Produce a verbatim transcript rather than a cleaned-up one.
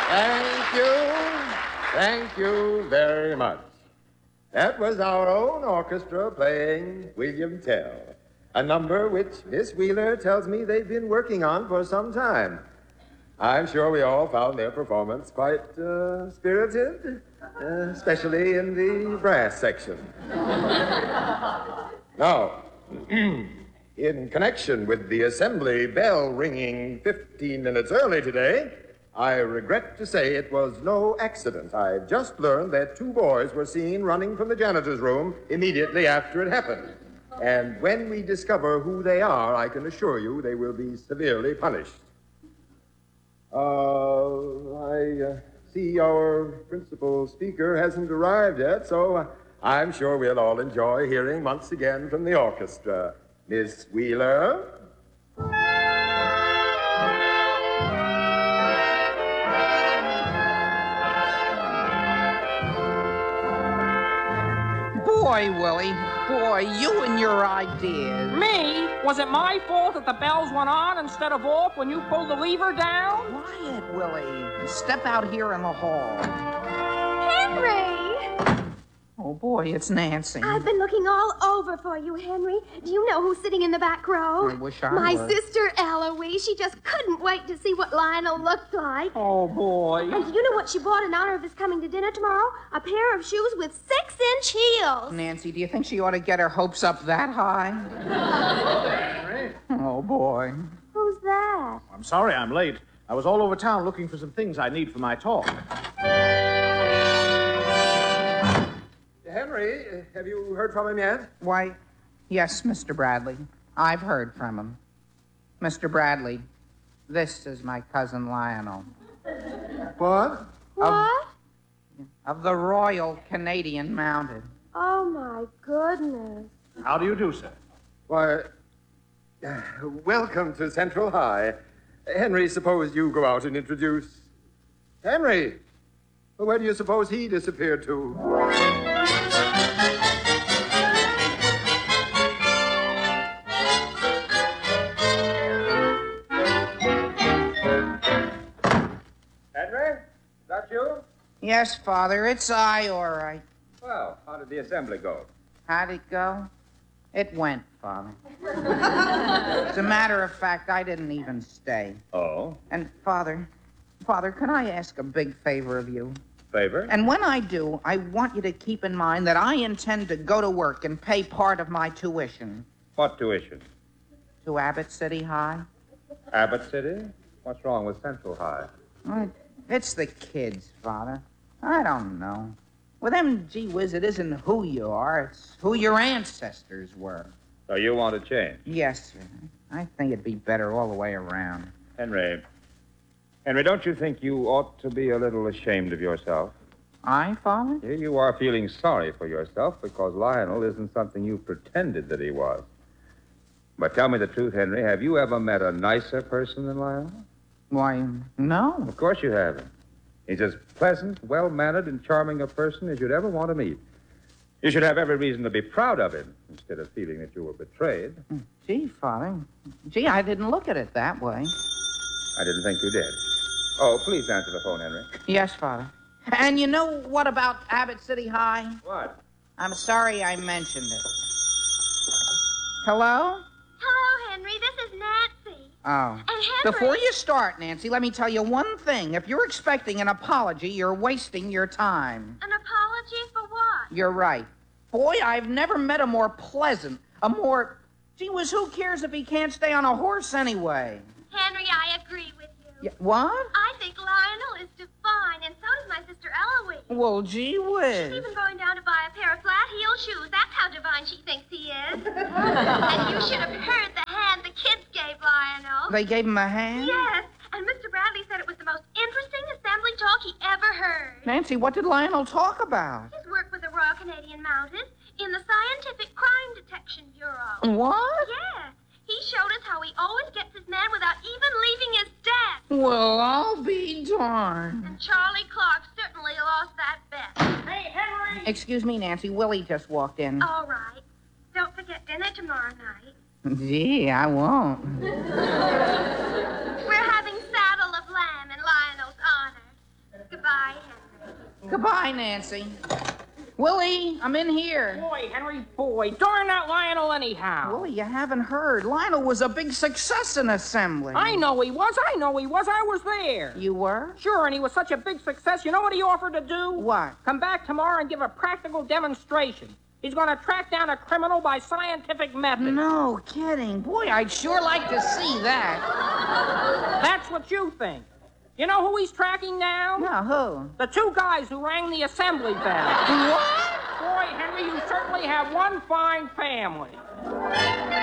Thank you. Thank you very much. That was our own orchestra playing William Tell, a number which Miss Wheeler tells me they've been working on for some time. I'm sure we all found their performance quite uh, spirited, uh, especially in the brass section. Now, in connection with the assembly bell ringing fifteen minutes early today, I regret to say it was no accident. I've just learned that two boys were seen running from the janitor's room immediately after it happened. And when we discover who they are, I can assure you they will be severely punished. Uh, I uh, see our principal speaker hasn't arrived yet, so uh, I'm sure we'll all enjoy hearing once again from the orchestra. Miss Wheeler? Boy, Willie, boy, you and your ideas. Me? Was it my fault that the bells went on instead of off when you pulled the lever down? Quiet, Willie. Step out here in the hall. Henry! Oh, boy, it's Nancy. I've been looking all over for you, Henry. Do you know who's sitting in the back row? I wish I My were. sister, Eloise. She just couldn't wait to see what Lionel looked like. Oh, boy. And do you know what she bought in honor of his coming to dinner tomorrow? A pair of shoes with six-inch heels. Nancy, do you think she ought to get her hopes up that high? Oh, boy. Who's that? I'm sorry I'm late. I was all over town looking for some things I need for my talk. Henry, have you heard from him yet? Why, yes, Mister Bradley. I've heard from him. Mister Bradley, this is my cousin Lionel. What? What? Of the Royal Canadian Mounted. Oh, my goodness. How do you do, sir? Why, uh, welcome to Central High. Henry, suppose you go out and introduce... Henry! Well, where do you suppose he disappeared to? Henry, is that you? Yes, Father, it's I, all right. Well, how did the assembly go? How'd it go? It went, Father. As a matter of fact, I didn't even stay. Oh? And, Father, Father, can I ask a big favor of you? Favor? And when I do, I want you to keep in mind that I intend to go to work and pay part of my tuition. What tuition? To Abbott City High. Abbott City? What's wrong with Central High? Well, it's the kids, Father. I don't know. With them, gee whiz, it isn't who you are, it's who your ancestors were. So you want to change? Yes, sir. I think it'd be better all the way around. Henry. Henry, don't you think you ought to be a little ashamed of yourself? I, Father? Here you are feeling sorry for yourself because Lionel isn't something you pretended that he was. But tell me the truth, Henry. Have you ever met a nicer person than Lionel? Why, no. Of course you haven't. He's as pleasant, well-mannered, and charming a person as you'd ever want to meet. You should have every reason to be proud of him instead of feeling that you were betrayed. Gee, Father. Gee, I didn't look at it that way. I didn't think you did. Oh, please answer the phone, Henry. Yes, Father. And you know what about Abbott City High? What? I'm sorry I mentioned it. Hello? Hello, Henry. This is Nancy. Oh. And Henry... Before you start, Nancy, let me tell you one thing. If you're expecting an apology, you're wasting your time. An apology for what? You're right. Boy, I've never met a more pleasant, a more... Gee whiz, who cares if he can't stay on a horse anyway? Henry, I agree with you. Yeah, what? I think Lionel is divine, and so does my sister Eloise. Well, gee She's whiz. even going down to buy a pair of flat-heel shoes. That's how divine she thinks he is. And you should have heard the hand the kids gave Lionel. They gave him a hand? Yes, and Mister Bradley said it was the most interesting assembly talk he ever heard. Nancy, what did Lionel talk about? His work with the Royal Canadian Mounted in the Scientific Crime Detection Bureau. What? Yes. He showed us how he always gets his man without even leaving his desk. Well, I'll be darned. And Charlie Clark certainly lost that bet. Hey, Henry! Excuse me, Nancy. Willie just walked in. All right. Don't forget dinner tomorrow night. Gee, I won't. We're having saddle of lamb in Lionel's honor. Goodbye, Nancy. Willie, I'm in here. Boy, Henry, boy, darn that Lionel anyhow. Willie, you haven't heard. Lionel was a big success in assembly. I know he was, I know he was, I was there. You were? Sure, and he was such a big success, you know what he offered to do? What? Come back tomorrow and give a practical demonstration. He's going to track down a criminal by scientific method. No kidding. Boy, I'd sure like to see that. That's what you think. You know who he's tracking down? No, who? The two guys who rang the assembly bell. What? Boy, Henry, you certainly have one fine family.